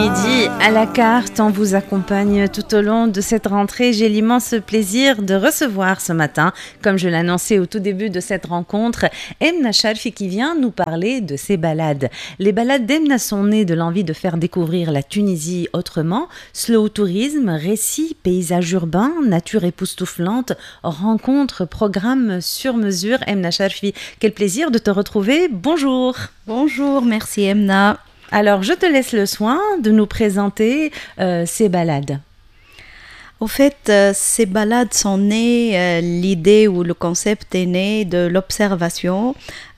midi à la carte, on vous accompagne tout au long de cette rentrée. J'ai l'immense plaisir de recevoir ce matin, comme je l'annonçais au tout début de cette rencontre, Emna Charfi qui vient nous parler de ses balades. Les balades d'Emna sont nées de l'envie de faire découvrir la Tunisie autrement. Slow tourisme, récits, paysages urbains, nature époustouflante, rencontres, programmes sur mesure. Emna Charfi, quel plaisir de te retrouver. Bonjour. Bonjour, merci Emna. Alors, je te laisse le soin de nous présenter ces balades. Au fait, ces balades sont nées, l'idée ou le concept est né de l'observation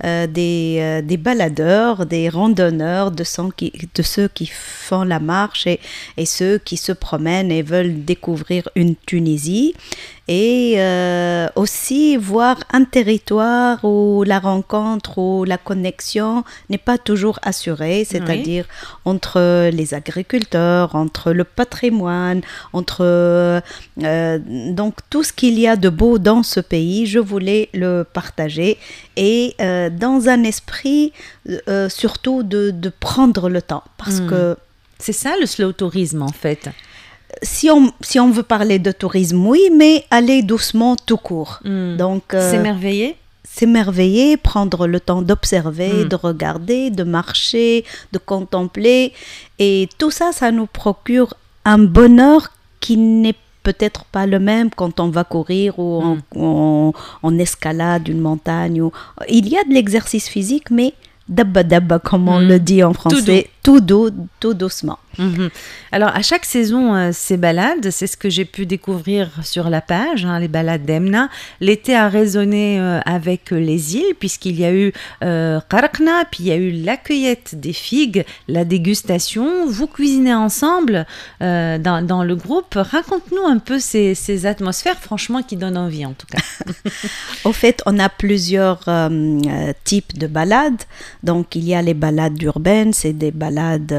des baladeurs, des randonneurs, de ceux qui font la marche et ceux qui se promènent et veulent découvrir une Tunisie. Et aussi voir un territoire où la rencontre ou la connexion n'est pas toujours assurée, c'est-à-dire entre les agriculteurs, entre le patrimoine, entre donc tout ce qu'il y a de beau dans ce pays, je voulais le partager et dans un esprit surtout de prendre le temps parce que c'est ça le slow tourisme en fait. Si on veut parler de tourisme, oui, mais aller doucement tout court. Donc, s'émerveiller, prendre le temps d'observer, de regarder, de marcher, de contempler. Et tout ça, ça nous procure un bonheur qui n'est peut-être pas le même quand on va courir ou on escalade une montagne. Il y a de l'exercice physique, mais dabba, comme on le dit en français, tout doucement. Alors, à chaque saison, ces balades, c'est ce que j'ai pu découvrir sur la page, les balades d'Emna. L'été a résonné avec les îles, puisqu'il y a eu Qarqna, puis il y a eu la cueillette des figues, la dégustation. Vous cuisinez ensemble dans le groupe. Raconte-nous un peu ces atmosphères, franchement, qui donnent envie, en tout cas. Au fait, on a plusieurs types de balades. Donc, il y a les balades urbaines, c'est des balades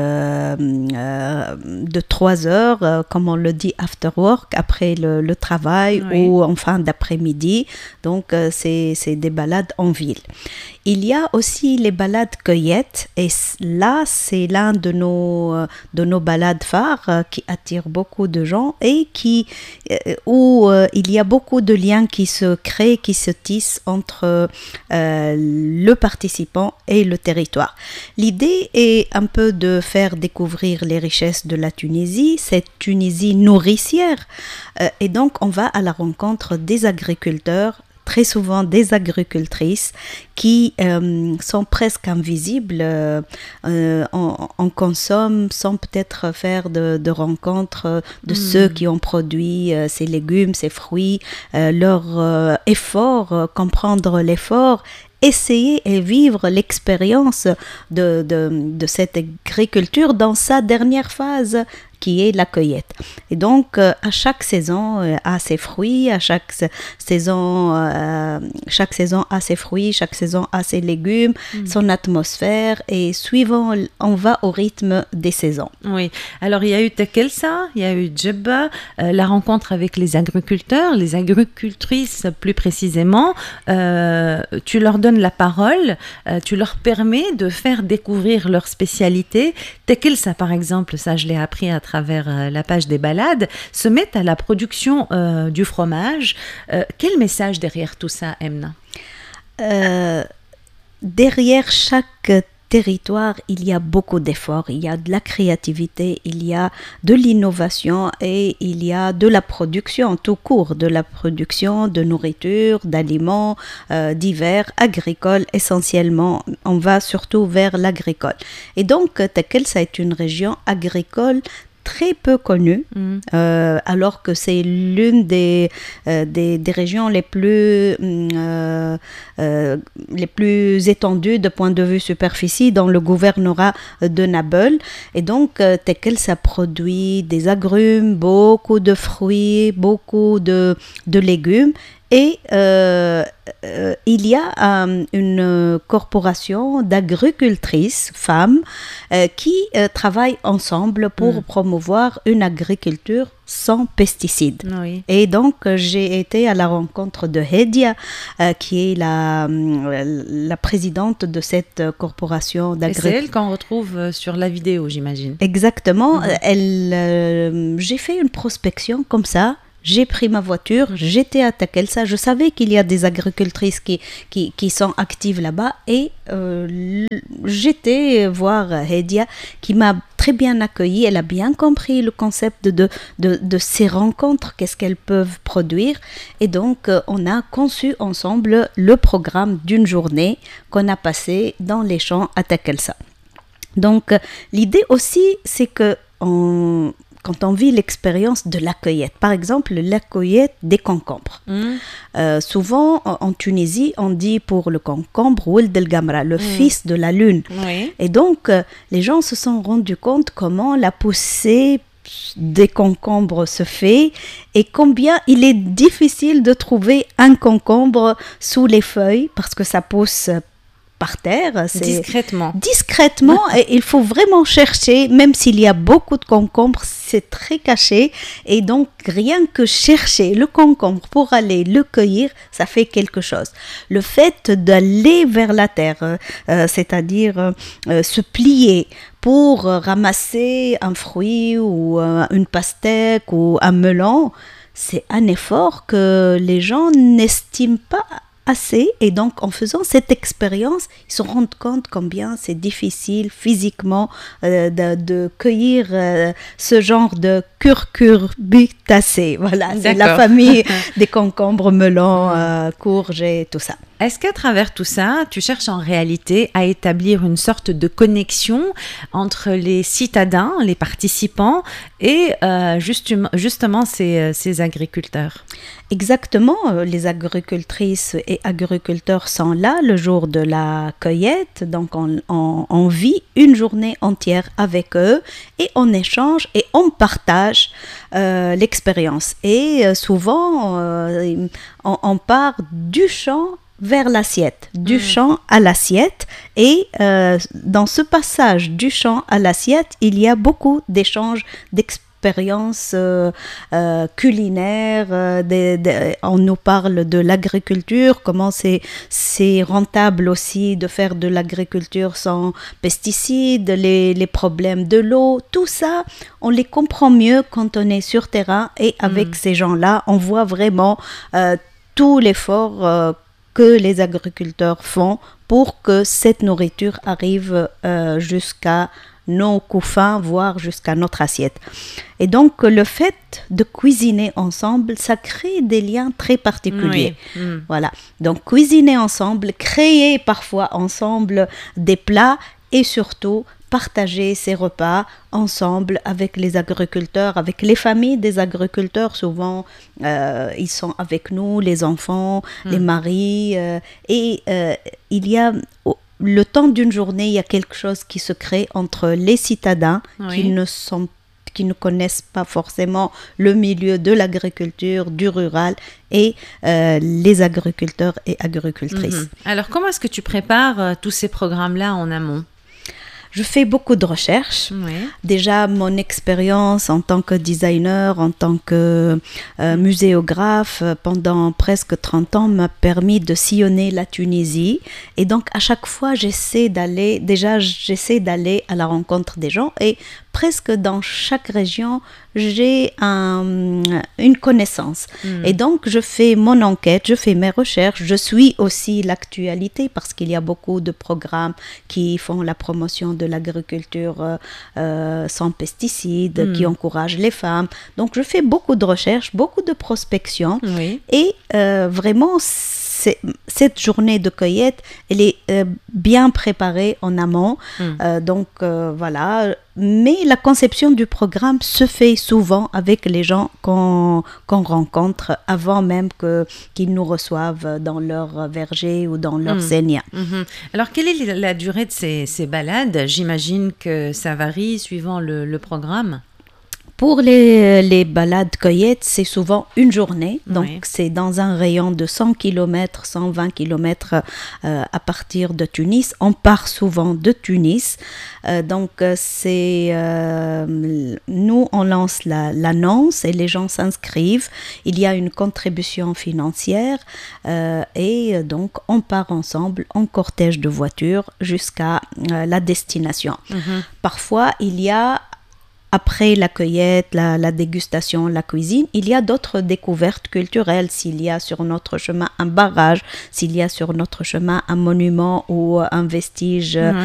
de 3 heures, comme on le dit, after work, après le travail ou en fin d'après-midi. Donc, c'est des balades en ville. Il y a aussi les balades cueillettes et là, c'est l'un de nos balades phares qui attire beaucoup de gens et où il y a beaucoup de liens qui se créent, qui se tissent entre le participant et le territoire. L'idée est un peu de faire découvrir les richesses de la Tunisie, cette Tunisie nourricière. Et donc, on va à la rencontre des agriculteurs, très souvent des agricultrices qui sont presque invisibles. On consomme sans peut-être faire de rencontres de ceux qui ont produit ces légumes, ces fruits, leur effort, comprendre l'effort, essayer et vivre l'expérience de cette agriculture dans sa dernière phase qui est la cueillette. Et donc, à chaque saison a ses fruits, à chaque saison a ses fruits, chaque saison a ses légumes, son atmosphère, et suivant, on va au rythme des saisons. Oui, alors il y a eu Tekelsa, il y a eu Djebba, la rencontre avec les agriculteurs, les agricultrices plus précisément. Tu leur donnes la parole, tu leur permets de faire découvrir leur spécialité. Tekelsa, par exemple, ça je l'ai appris à travers la page des balades, se mettent à la production du fromage. Quel message derrière tout ça, Emna ? Derrière chaque territoire, il y a beaucoup d'efforts, il y a de la créativité, il y a de l'innovation et il y a de la production tout court, de la production de nourriture, d'aliments divers, agricoles essentiellement. On va surtout vers l'agricole. Et donc, Tekelsa est une région agricole très peu connue, alors que c'est l'une des régions les plus étendues de point de vue superficie dans le gouvernorat de Nabeul. Et donc, Tekelsa produit des agrumes, beaucoup de fruits, beaucoup de légumes. Et il y a une corporation d'agricultrices, femmes, qui travaillent ensemble pour promouvoir une agriculture sans pesticides. Oui. Et donc, j'ai été à la rencontre de Hedia, qui est la présidente de cette corporation d'agriculture. Et c'est elle qu'on retrouve sur la vidéo, j'imagine. Exactement. J'ai fait une prospection comme ça. J'ai pris ma voiture, j'étais à Takelsa, je savais qu'il y a des agricultrices qui sont actives là-bas et j'étais voir Hedia qui m'a très bien accueillie, elle a bien compris le concept de ces rencontres, qu'est-ce qu'elles peuvent produire et donc on a conçu ensemble le programme d'une journée qu'on a passé dans les champs à Takelsa. Donc l'idée aussi c'est que quand on vit l'expérience de la cueillette. Par exemple, la cueillette des concombres. Souvent, en Tunisie, on dit pour le concombre, Ould el Gamra, le fils de la lune. Oui. Et donc, les gens se sont rendus compte comment la poussée des concombres se fait et combien il est difficile de trouver un concombre sous les feuilles parce que ça pousse par terre. Discrètement, et il faut vraiment chercher, même s'il y a beaucoup de concombres, c'est très caché, et donc rien que chercher le concombre pour aller le cueillir, ça fait quelque chose. Le fait d'aller vers la terre, c'est-à-dire se plier pour ramasser un fruit ou une pastèque ou un melon, c'est un effort que les gens n'estiment pas assez, et donc en faisant cette expérience, ils se rendent compte combien c'est difficile physiquement de cueillir ce genre de curcurbitacées. Voilà, c'est la famille des concombres, melons, courges et tout ça. Est-ce qu'à travers tout ça, tu cherches en réalité à établir une sorte de connexion entre les citadins, les participants et justement ces agriculteurs? Exactement, les agricultrices et agriculteurs sont là le jour de la cueillette, donc on vit une journée entière avec eux et on échange et on partage l'expérience. Et souvent, on part du champ vers l'assiette, du champ à l'assiette, et dans ce passage du champ à l'assiette, il y a beaucoup d'échanges d'expériences culinaires, on nous parle de l'agriculture, comment c'est rentable aussi de faire de l'agriculture sans pesticides, les problèmes de l'eau, tout ça, on les comprend mieux quand on est sur terrain, et avec ces gens-là, on voit vraiment tout l'effort que les agriculteurs font pour que cette nourriture arrive jusqu'à nos couffins, voire jusqu'à notre assiette. Et donc, le fait de cuisiner ensemble, ça crée des liens très particuliers. Oui. Voilà. Donc, cuisiner ensemble, créer parfois ensemble des plats et surtout partager ces repas ensemble avec les agriculteurs, avec les familles des agriculteurs. Souvent, ils sont avec nous, les enfants, les maris. Et il y a, le temps d'une journée, il y a quelque chose qui se crée entre les citadins qui ne connaissent pas forcément le milieu de l'agriculture, du rural, et les agriculteurs et agricultrices. Alors, comment est-ce que tu prépares tous ces programmes-là en amont ? Je fais beaucoup de recherches. Oui. Déjà, mon expérience en tant que designer, en tant que muséographe, pendant presque 30 ans, m'a permis de sillonner la Tunisie. Et donc, à chaque fois, j'essaie d'aller à la rencontre des gens. Et presque dans chaque région, j'ai une connaissance. Et donc, je fais mon enquête, je fais mes recherches. Je suis aussi l'actualité parce qu'il y a beaucoup de programmes qui font la promotion de l'agriculture sans pesticides, qui encouragent les femmes. Donc, je fais beaucoup de recherches, beaucoup de prospection. Oui. Et vraiment, cette journée de cueillette, elle est bien préparée en amont. Donc, voilà. Mais la conception du programme se fait souvent avec les gens qu'on rencontre avant même qu'ils nous reçoivent dans leur verger ou dans leur seigneur. Alors, quelle est la durée de ces balades ? J'imagine que ça varie suivant le programme. Pour les balades cueillettes, c'est souvent une journée. Donc, Oui. c'est dans un rayon de 100 km, 120 km à partir de Tunis. On part souvent de Tunis. Nous, on lance l'annonce et les gens s'inscrivent. Il y a une contribution financière et donc, on part ensemble en cortège de voitures jusqu'à la destination. Parfois, il y a après la cueillette, la dégustation, la cuisine, il y a d'autres découvertes culturelles. S'il y a sur notre chemin un barrage, s'il y a sur notre chemin un monument ou un vestige